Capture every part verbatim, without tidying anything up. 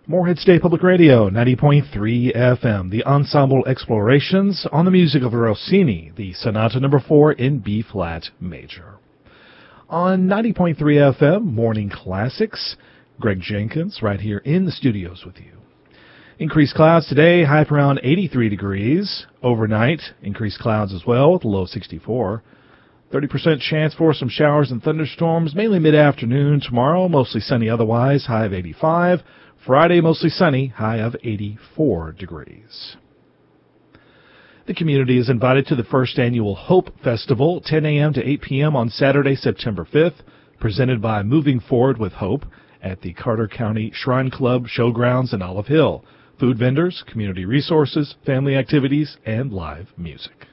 Morehead State Public Radio, ninety point three F M, the Ensemble Explorations on the music of Rossini, the Sonata Number four in B-flat major. On ninety point three F M, Morning Classics, Greg Jenkins right here in the studios with you. Increased clouds today, high up around eighty-three degrees. Overnight, increased clouds as well with a low of sixty-four. thirty percent chance for some showers and thunderstorms, mainly mid-afternoon. Tomorrow, mostly sunny otherwise, high of eighty-five. Friday, mostly sunny, high of eighty-four degrees. The community is invited to the first annual Hope Festival, ten a.m. to eight p.m. on Saturday, September fifth, presented by Moving Forward with Hope at the Carter County Shrine Club Showgrounds in Olive Hill. Food vendors, community resources, family activities, and live music.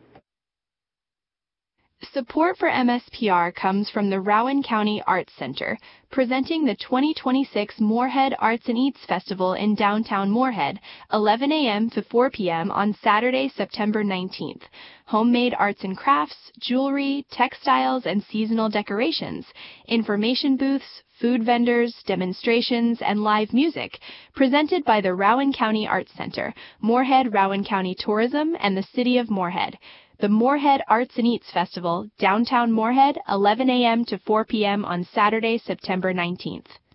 Support for M S P R comes from the Rowan County Arts Center, presenting the twenty twenty-six Moorhead Arts and Eats Festival in downtown Moorhead, eleven a.m. to four p.m. on Saturday, September nineteenth. Homemade arts and crafts, jewelry, textiles, and seasonal decorations, information booths, food vendors, demonstrations, and live music, presented by the Rowan County Arts Center, Moorhead Rowan County Tourism, and the City of Moorhead. The Moorhead Arts and Eats Festival, downtown Moorhead, eleven a.m. to four p.m. on Saturday, September nineteenth.